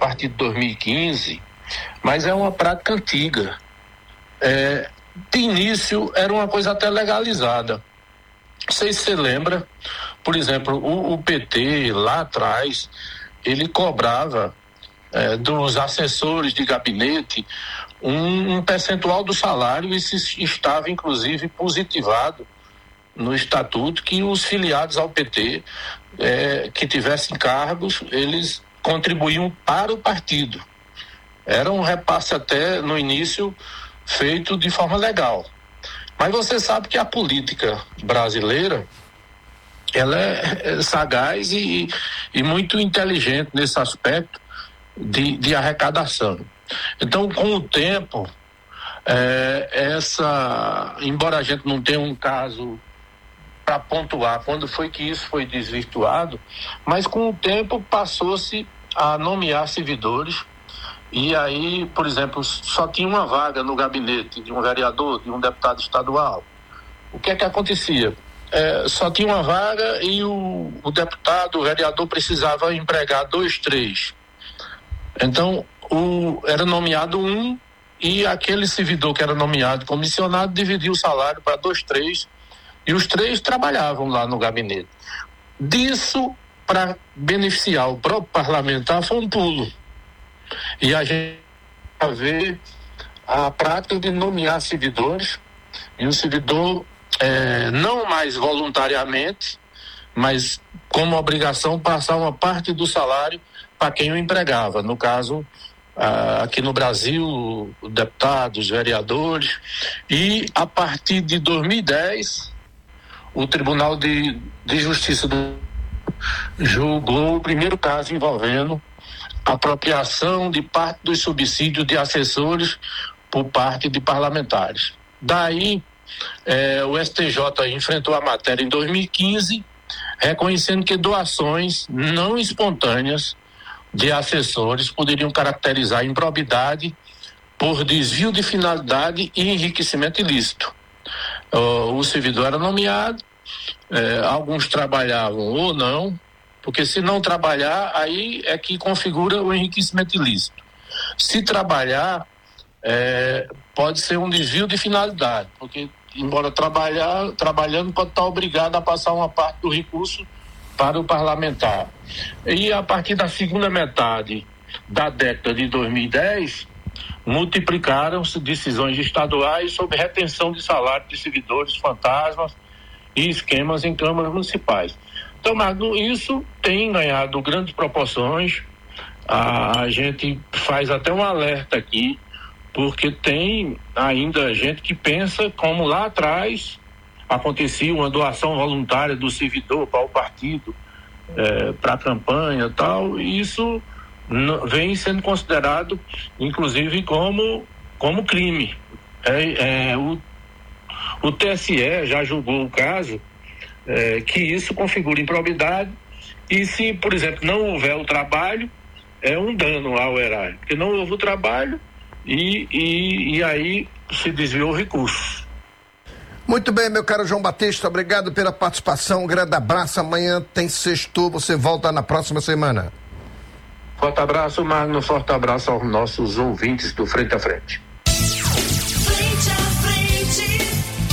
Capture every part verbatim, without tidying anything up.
partir de dois mil e quinze, mas é uma prática antiga. É, de início era uma coisa até legalizada. Não sei se você lembra, por exemplo, o, o P T lá atrás, ele cobrava é, dos assessores de gabinete um, um percentual do salário, e isso estava inclusive positivado no estatuto, que os filiados ao P T é, que tivessem cargos, eles contribuíam para o partido. Era um repasse até no início feito de forma legal. Mas você sabe que a política brasileira, ela é sagaz e, e muito inteligente nesse aspecto de, de arrecadação. Então, com o tempo, é, essa, embora a gente não tenha um caso para pontuar quando foi que isso foi desvirtuado, mas com o tempo passou-se a nomear servidores. E aí, por exemplo, só tinha uma vaga no gabinete de um vereador, de um deputado estadual. O que é que acontecia? É, só tinha uma vaga e o, o deputado, o vereador precisava empregar dois, três. Então, o, era nomeado um, e aquele servidor que era nomeado comissionado dividia o salário para dois, três, e os três trabalhavam lá no gabinete. Disso, para beneficiar o próprio parlamentar, foi um pulo. E a gente vai ver a prática de nomear servidores, e o servidor é, não mais voluntariamente, mas como obrigação passar uma parte do salário para quem o empregava. No caso, ah, aqui no Brasil, deputados, vereadores. E a partir de dois mil e dez, o Tribunal de, de Justiça do julgou o primeiro caso envolvendo apropriação de parte dos subsídios de assessores por parte de parlamentares. Daí, eh, o S T J enfrentou a matéria em dois mil e quinze, reconhecendo que doações não espontâneas de assessores poderiam caracterizar improbidade por desvio de finalidade e enriquecimento ilícito. Uh, o servidor era nomeado, eh, alguns trabalhavam ou não, porque se não trabalhar, aí é que configura o enriquecimento ilícito. Se trabalhar, é, pode ser um desvio de finalidade, porque embora trabalhar, trabalhando pode estar obrigado a passar uma parte do recurso para o parlamentar. E a partir da segunda metade da década de dois mil e dez, multiplicaram-se decisões estaduais sobre retenção de salário de servidores fantasmas e esquemas em câmaras municipais. Então, Magno, isso tem ganhado grandes proporções. A, a gente faz até um alerta aqui, porque tem ainda gente que pensa como lá atrás acontecia uma doação voluntária do servidor para o partido, é, para a campanha e tal, e isso n- vem sendo considerado, inclusive, como, como crime. É, é, o, o T S E já julgou o caso, É, que isso configura improbidade, e se, por exemplo, não houver o trabalho, é um dano ao erário, porque não houve o trabalho e, e, e aí se desviou o recurso. Muito bem, meu caro João Batista, obrigado pela participação, um grande abraço, amanhã tem sexto, você volta na próxima semana. Forte abraço, Magno, forte abraço aos nossos ouvintes do Frente a Frente. Frente a Frente.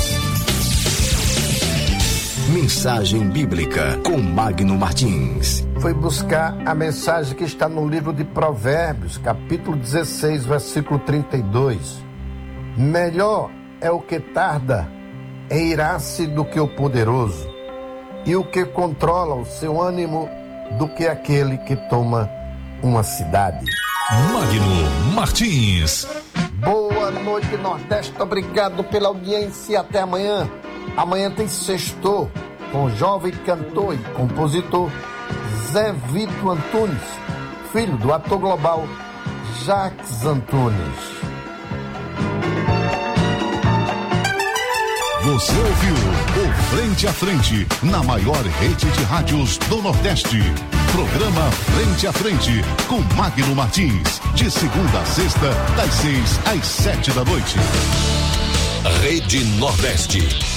Mensagem Bíblica com Magno Martins. Foi buscar a mensagem que está no livro de Provérbios, capítulo dezesseis, versículo trinta e dois. Melhor é o que tarda em irar-se do que o poderoso, e o que controla o seu ânimo do que aquele que toma uma cidade. Magno Martins. Boa noite, Nordeste, obrigado pela audiência, até amanhã. Amanhã tem sexto com o jovem cantor e compositor Zé Vito Antunes, filho do ator global Jacques Antunes. Você ouviu o Frente a Frente, na maior rede de rádios do Nordeste. Programa Frente a Frente, com Magno Martins, de segunda a sexta, das seis às sete da noite. Rede Nordeste.